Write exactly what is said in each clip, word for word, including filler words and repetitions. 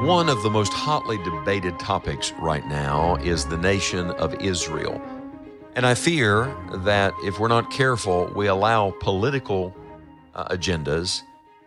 One of the most hotly debated topics right now is the nation of Israel. And I fear that if we're not careful, we allow political uh, agendas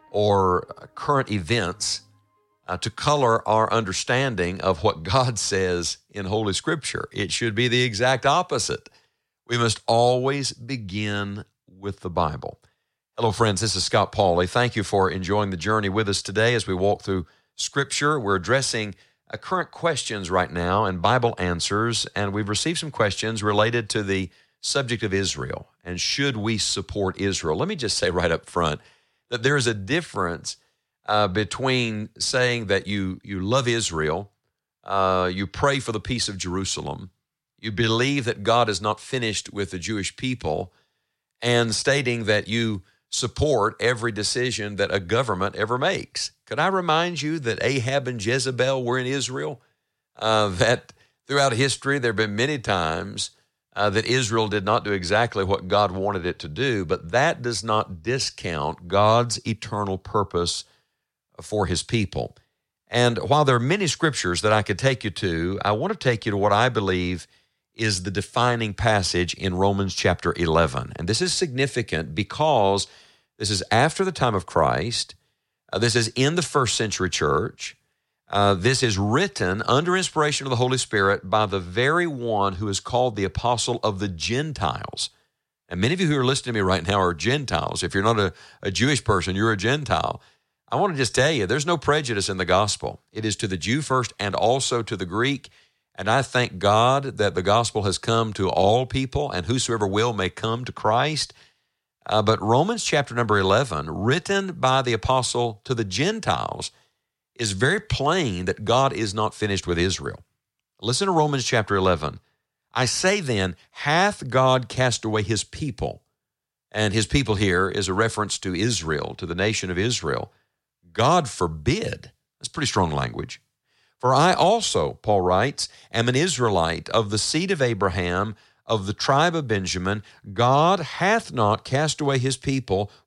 or current events uh, to color our understanding of what God says in Holy Scripture. It should be the exact opposite. We must always begin with the Bible. Hello, friends. This is Scott Pauley. Thank you for enjoying the journey with us today as we walk through Scripture. We're addressing uh, current questions right now and Bible answers, and we've received some questions related to the subject of Israel and should we support Israel. Let me just say right up front that there is a difference uh, between saying that you, you love Israel, uh, you pray for the peace of Jerusalem, you believe that God is not finished with the Jewish people, and stating that you support every decision that a government ever makes. Could I remind you that Ahab and Jezebel were in Israel? Uh, that throughout history, there have been many times uh, that Israel did not do exactly what God wanted it to do, but that does not discount God's eternal purpose for his people. And while there are many scriptures that I could take you to, I want to take you to what I believe is the defining passage in Romans chapter eleven. And this is significant because this is after the time of Christ. Uh, this is in the first century church. Uh, this is written under inspiration of the Holy Spirit by the very one who is called the apostle of the Gentiles. And many of you who are listening to me right now are Gentiles. If you're not a, a Jewish person, you're a Gentile. I want to just tell you, there's no prejudice in the gospel. It is to the Jew first and also to the Greek. And I thank God that the gospel has come to all people, and whosoever will may come to Christ. Uh, but Romans chapter number eleven, written by the apostle to the Gentiles, is very plain that God is not finished with Israel. Listen to Romans chapter eleven. I say then, hath God cast away his people? And his people here is a reference to Israel, to the nation of Israel. God forbid. That's pretty strong language. For I also, Paul writes, am an Israelite of the seed of Abraham, of the tribe of Benjamin. God hath not cast away his people.